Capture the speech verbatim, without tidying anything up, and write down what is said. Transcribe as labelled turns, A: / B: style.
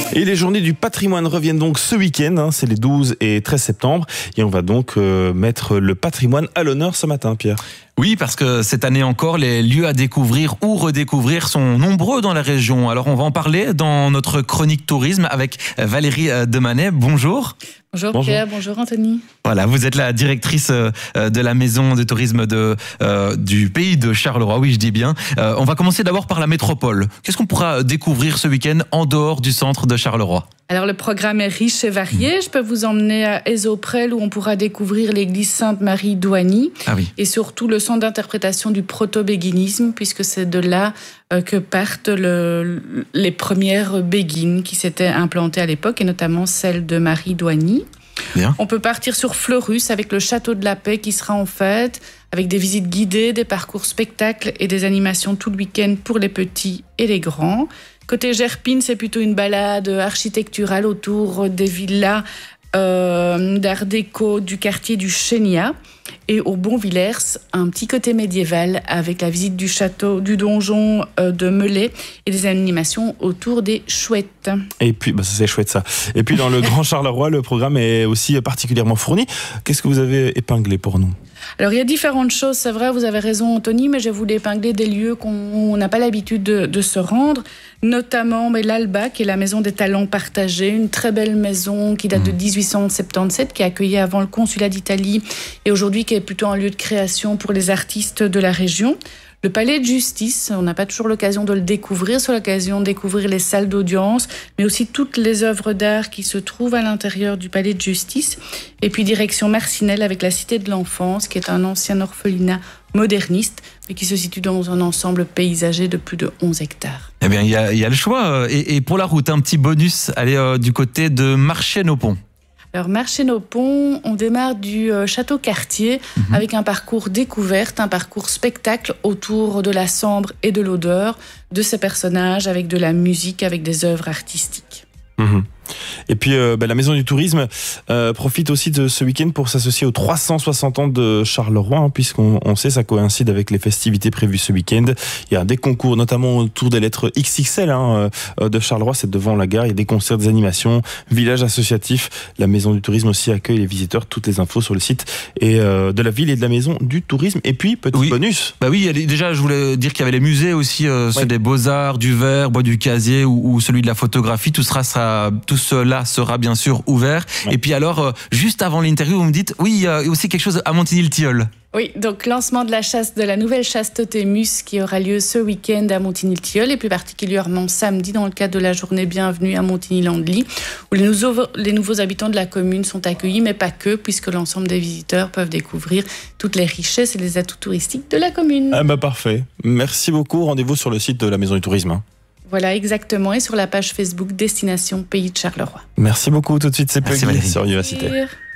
A: Et les journées du patrimoine reviennent donc ce week-end, hein, c'est les douze et treize septembre. Et on va donc euh, mettre le patrimoine à l'honneur ce matin, Pierre.
B: Oui, parce que cette année encore, les lieux à découvrir ou redécouvrir sont nombreux dans la région. Alors on va en parler dans notre chronique tourisme avec Valérie Demanet. Bonjour.
C: Bonjour, bonjour Pierre, bonjour Anthony.
B: Voilà, vous êtes la directrice de la maison de tourisme de, euh, du pays de Charleroi, oui je dis bien. Euh, on va commencer d'abord par la métropole. Qu'est-ce qu'on pourra découvrir ce week-end en dehors du centre de Charleroi ?
C: Alors le programme est riche et varié. Je peux vous emmener à Ezoprel où on pourra découvrir l'église Sainte-Marie d'Oigny.
B: Ah oui.
C: Et surtout le centre d'interprétation du proto-béguinisme, puisque c'est de là euh, que partent le, les premières béguines qui s'étaient implantées à l'époque, et notamment celle de Marie d'Oigny.
B: Bien.
C: On peut partir sur Fleurus avec le château de la Paix qui sera en fête, avec des visites guidées, des parcours spectacles et des animations tout le week-end pour les petits et les grands. Côté Gerpine, c'est plutôt une balade architecturale autour des villas euh, d'art déco du quartier du Chénia. Et au Bonvillers, un petit côté médiéval avec la visite du château, du donjon euh, de Melay et des animations autour des chouettes.
A: Et puis, bah, c'est chouette ça. Et puis dans le Grand Charleroi, le programme est aussi particulièrement fourni. Qu'est-ce que vous avez épinglé pour nous ?
C: Alors il y a différentes choses, c'est vrai, vous avez raison Anthony, mais je voulais épingler des lieux qu'on n'a pas l'habitude de, de se rendre, notamment mais l'Alba, qui est la maison des talents partagés, une très belle maison qui date de dix-huit cent soixante-dix-sept, qui a accueilli avant le consulat d'Italie et aujourd'hui qui est plutôt un lieu de création pour les artistes de la région. Le palais de justice, on n'a pas toujours l'occasion de le découvrir, c'est l'occasion de découvrir les salles d'audience, mais aussi toutes les œuvres d'art qui se trouvent à l'intérieur du palais de justice. Et puis direction Marcinelle avec la Cité de l'Enfance, qui est un ancien orphelinat moderniste, mais qui se situe dans un ensemble paysager de plus de onze hectares.
B: Eh bien, il y a, il y a le choix. Et, et pour la route, un petit bonus, allez euh, du côté de Marchesne-au-Pont.
C: Alors, Marchesne-au-Pont, on démarre du euh, Château Cartier mmh. avec un parcours découverte, un parcours spectacle autour de la Sambre et de l'odeur, de ces personnages, avec de la musique, avec des œuvres artistiques.
A: Mmh. Et puis euh, bah, la Maison du Tourisme euh, profite aussi de ce week-end pour s'associer aux trois cent soixante ans de Charleroi, hein, puisqu'on on sait ça coïncide avec les festivités prévues ce week-end. Il y a des concours, notamment autour des lettres X X L hein, euh, de Charleroi, c'est devant la gare. Il y a des concerts, des animations, village associatif. La Maison du Tourisme aussi accueille les visiteurs. Toutes les infos sur le site et euh, de la ville et de la Maison du Tourisme. Et puis petit
B: oui.
A: bonus.
B: Bah oui, déjà je voulais dire qu'il y avait les musées aussi, euh, ceux oui. des Beaux-Arts, du Verre, Bois du Casier ou, ou celui de la photographie. Tout sera, sera, tout cela sera bien sûr ouvert. Ouais. Et puis alors, euh, juste avant l'interview, vous me dites, oui, il y a aussi quelque chose à Montigny-le-Tilleul.
C: Oui, donc lancement de la chasse, de la nouvelle chasse Totémus qui aura lieu ce week-end à Montigny-le-Tilleul et plus particulièrement samedi dans le cadre de la journée Bienvenue à Montigny-Landly où les nouveaux, les nouveaux habitants de la commune sont accueillis, mais pas que, puisque l'ensemble des visiteurs peuvent découvrir toutes les richesses et les atouts touristiques de la commune.
A: Ah bah parfait. Merci beaucoup. Rendez-vous sur le site de la Maison du Tourisme. Hein.
C: Voilà, exactement. Et sur la page Facebook Destination Pays de Charleroi.
A: Merci beaucoup. Tout de suite, c'est Peggy sur Vivacité.